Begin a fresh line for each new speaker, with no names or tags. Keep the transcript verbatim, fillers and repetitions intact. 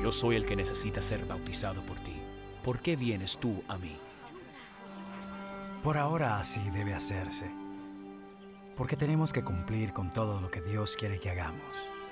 Yo soy el que necesita ser bautizado por ti. ¿Por qué vienes tú a mí?
Por ahora así debe hacerse, porque tenemos que cumplir con todo lo que Dios quiere que hagamos.